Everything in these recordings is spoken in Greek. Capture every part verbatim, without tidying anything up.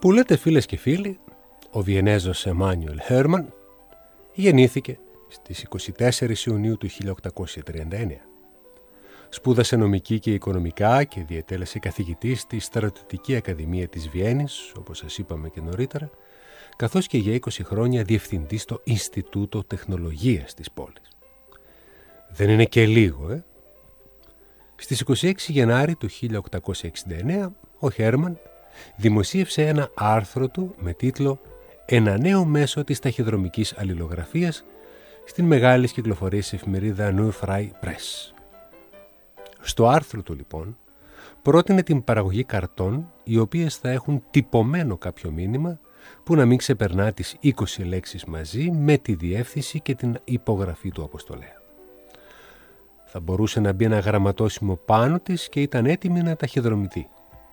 Που λέτε φίλες και φίλοι, ο Βιενέζος Εμάνιουελ Χέρμαν γεννήθηκε στις είκοσι τέσσερις Ιουνίου του χίλια οκτακόσια τριάντα εννέα. Σπούδασε νομική και οικονομικά και διετέλεσε καθηγητής στη Στρατιωτική Ακαδημία της Βιέννης, όπως σας είπαμε και νωρίτερα, καθώς και για είκοσι χρόνια διευθυντής στο Ινστιτούτο Τεχνολογίας της πόλης. Δεν είναι και λίγο, ε! Στις είκοσι έξι Γενάρη του χίλια οκτακόσια εξήντα εννέα, ο Χέρμαν δημοσίευσε ένα άρθρο του με τίτλο «Ένα νέο μέσο της ταχυδρομικής αλληλογραφίας» στην μεγάλης κυκλοφορίας εφημερίδα Neue Freie Presse. Στο άρθρο του, λοιπόν, πρότεινε την παραγωγή καρτών οι οποίες θα έχουν τυπωμένο κάποιο μήνυμα που να μην ξεπερνά τις είκοσι λέξεις μαζί με τη διεύθυνση και την υπογραφή του αποστολέα. Θα μπορούσε να μπει ένα γραμματόσημο πάνω της και ήταν έτοιμη να ταχυδρομηθεί.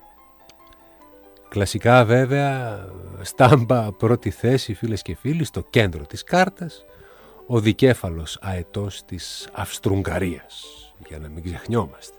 Κλασικά βέβαια, στάμπα πρώτη θέση, φίλες και φίλοι, στο κέντρο της κάρτας, ο δικέφαλος αετός της Αυστρουγγαρίας, για να μην ξεχνιόμαστε.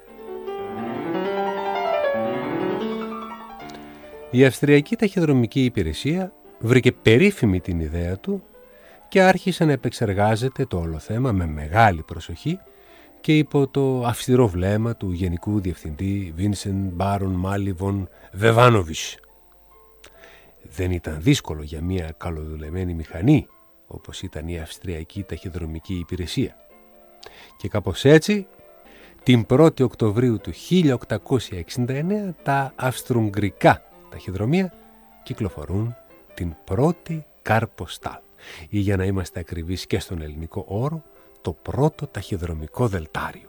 Η Αυστριακή Ταχυδρομική Υπηρεσία βρήκε περίφημη την ιδέα του και άρχισε να επεξεργάζεται το όλο θέμα με μεγάλη προσοχή και υπό το αυστηρό βλέμμα του Γενικού Διευθυντή Βίνσεντ Μπάρον Μάλι Βον Βεβάνοβιτς. Δεν ήταν δύσκολο για μια καλοδουλεμένη μηχανή όπως ήταν η Αυστριακή Ταχυδρομική Υπηρεσία. Και κάπως έτσι, την πρώτη Οκτωβρίου του χίλια οκτακόσια εξήντα εννέα, τα αυστρουγγρικά ταχυδρομεία κυκλοφορούν την πρώτη καρποστάλ, ή για να είμαστε ακριβείς και στον ελληνικό όρο, το πρώτο ταχυδρομικό δελτάριο.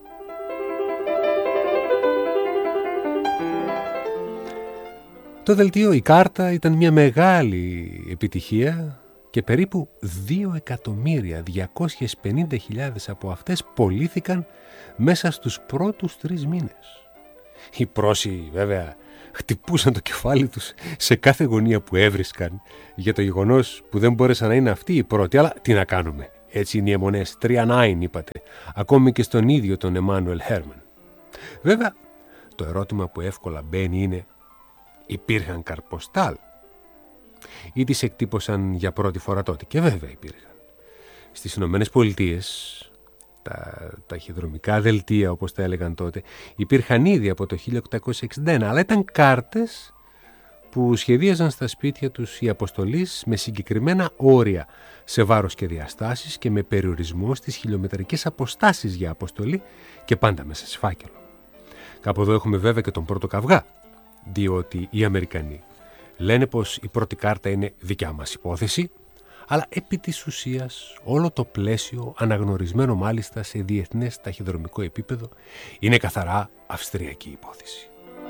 Το δελτίο, η κάρτα, ήταν μια μεγάλη επιτυχία και περίπου δύο εκατομμύρια διακόσιες πενήντα χιλιάδες από αυτές πωλήθηκαν μέσα στους πρώτους τρεις μήνες. Οι πρόσοι βέβαια χτυπούσαν το κεφάλι τους σε κάθε γωνία που έβρισκαν για το γεγονός που δεν μπόρεσαν να είναι αυτοί οι πρώτοι, αλλά τι να κάνουμε. Έτσι είναι οι αιμονές, τρία νάιν είπατε, ακόμη και στον ίδιο τον Εμάνουελ Χέρμαν. Βέβαια, το ερώτημα που εύκολα μπαίνει είναι, υπήρχαν καρποστάλ ή τις εκτύπωσαν για πρώτη φορά τότε? Και βέβαια υπήρχαν. Στις Ηνωμένες Πολιτείες, τα ταχυδρομικά δελτία όπως τα έλεγαν τότε, υπήρχαν ήδη από το χίλια οκτακόσια εξήντα ένα, αλλά ήταν κάρτες που σχεδίαζαν στα σπίτια τους οι αποστολείς με συγκεκριμένα όρια σε βάρος και διαστάσεις και με περιορισμό στις χιλιομετρικές αποστάσεις για αποστολή και πάντα μέσα σε φάκελο. Κάπου εδώ έχουμε βέβαια και τον πρώτο καυγά, διότι οι Αμερικανοί λένε πως η πρώτη κάρτα είναι δικιά μας υπόθεση, αλλά επί της ουσίας όλο το πλαίσιο, αναγνωρισμένο μάλιστα σε διεθνές ταχυδρομικό επίπεδο, είναι καθαρά αυστριακή υπόθεση.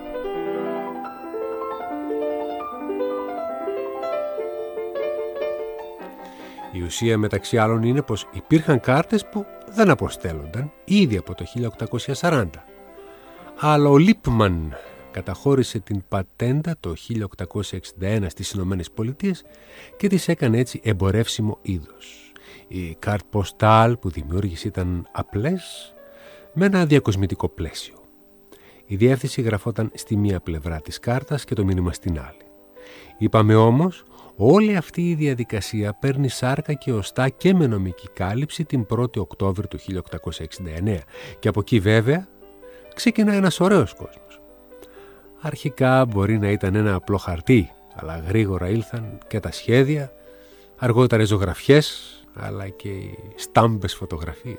Η ουσία μεταξύ άλλων είναι πως υπήρχαν κάρτες που δεν αποστέλλονταν ήδη από το χίλια οκτακόσια σαράντα. Αλλά ο Λίπμαν καταχώρησε την πατέντα το χίλια οκτακόσια εξήντα ένα στις Ηνωμένες Πολιτείες και της έκανε έτσι εμπορεύσιμο είδος. Οι κάρτ ποστάλ που δημιούργησε ήταν απλές με ένα διακοσμητικό πλαίσιο. Η διεύθυνση γραφόταν στη μία πλευρά της κάρτας και το μήνυμα στην άλλη. Είπαμε όμως, όλη αυτή η διαδικασία παίρνει σάρκα και οστά και με νομική κάλυψη την πρώτη Οκτώβρη του χίλια οκτακόσια εξήντα εννέα και από εκεί βέβαια ξεκινά ένας ωραίος κόσμος. Αρχικά μπορεί να ήταν ένα απλό χαρτί, αλλά γρήγορα ήλθαν και τα σχέδια, αργότερα οι ζωγραφιές, αλλά και οι στάμπες φωτογραφίες.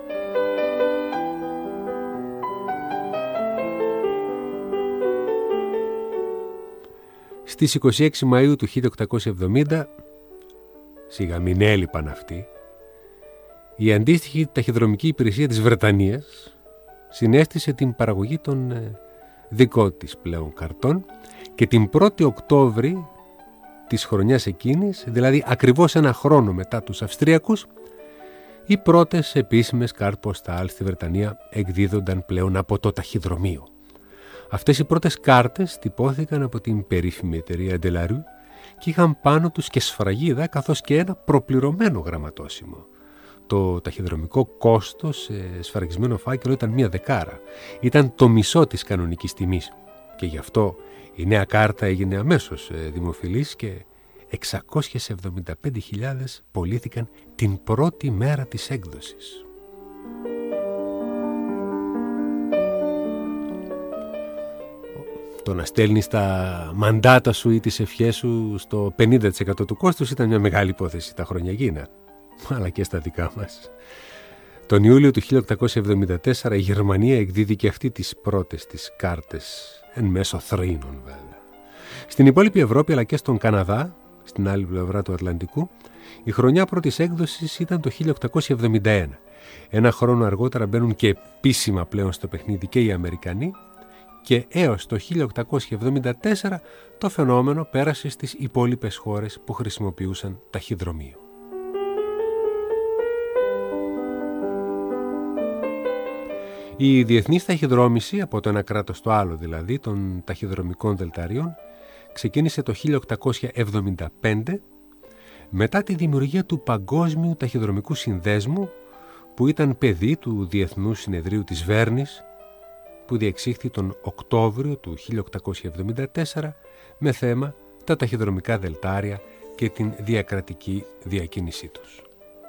Στις είκοσι έξι Μαΐου του χίλια οκτακόσια εβδομήντα, σιγά μην έλειπαν αυτοί, η αντίστοιχη ταχυδρομική υπηρεσία της Βρετανίας συνέστησε την παραγωγή των ε, δικών της πλέον καρτών και την πρώτη Οκτώβρη της χρονιάς εκείνης, δηλαδή ακριβώς ένα χρόνο μετά τους Αυστριακούς, οι πρώτες επίσημες κάρτ ποστάλ στη Βρετανία εκδίδονταν πλέον από το ταχυδρομείο. Αυτές οι πρώτες κάρτες τυπώθηκαν από την περίφημη εταιρεία Ντελαρού και είχαν πάνω τους και σφραγίδα καθώς και ένα προπληρωμένο γραμματόσημο. Το ταχυδρομικό κόστος σε σφραγισμένο φάκελο ήταν μία δεκάρα. Ήταν το μισό της κανονικής τιμής. Και γι' αυτό η νέα κάρτα έγινε αμέσως δημοφιλής και εξακόσιες εβδομήντα πέντε χιλιάδες πωλήθηκαν την πρώτη μέρα της έκδοσης. Το να στέλνεις τα μαντάτα σου ή τις ευχές σου στο πενήντα τοις εκατό του κόστους ήταν μια μεγάλη υπόθεση τα χρόνια εκείνα, αλλά και στα δικά μας. Τον Ιούλιο του χίλια οκτακόσια εβδομήντα τέσσερα η Γερμανία εκδίδει και αυτή τις πρώτες τις κάρτες, εν μέσω θρήνων βέβαια. Στην υπόλοιπη Ευρώπη αλλά και στον Καναδά, στην άλλη πλευρά του Ατλαντικού, η χρονιά πρώτης έκδοσης ήταν το χίλια οκτακόσια εβδομήντα ένα. Ένα χρόνο αργότερα μπαίνουν και επίσημα πλέον στο παιχνίδι και οι Αμερικανοί, και έως το χίλια οκτακόσια εβδομήντα τέσσερα το φαινόμενο πέρασε στις υπόλοιπες χώρες που χρησιμοποιούσαν ταχυδρομείο. Η διεθνής ταχυδρόμηση, από το ένα κράτος στο άλλο δηλαδή, των ταχυδρομικών δελταρίων, ξεκίνησε το χίλια οκτακόσια εβδομήντα πέντε μετά τη δημιουργία του Παγκόσμιου Ταχυδρομικού Συνδέσμου, που ήταν παιδί του Διεθνούς Συνεδρίου της Βέρνης, που διεξήχθη τον Οκτώβριο του χίλια οκτακόσια εβδομήντα τέσσερα με θέμα τα ταχυδρομικά δελτάρια και την διακρατική διακίνησή τους.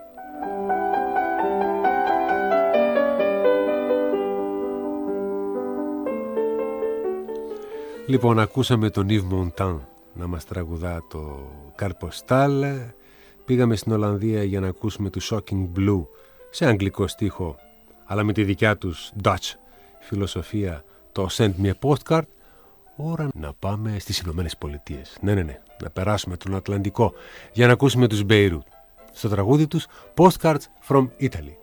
Λοιπόν, ακούσαμε τον Yves Montand να μας τραγουδά το Καρποστάλ. Πήγαμε στην Ολλανδία για να ακούσουμε του Shocking Blue σε αγγλικό στίχο, αλλά με τη δικιά τους Dutch φιλοσοφία, το Send Me a Postcard. Ώρα να πάμε στις Ηνωμένες Πολιτείες. Ναι, ναι, ναι, να περάσουμε τον Ατλαντικό για να ακούσουμε τους Beirut στο τραγούδι τους Postcards from Italy.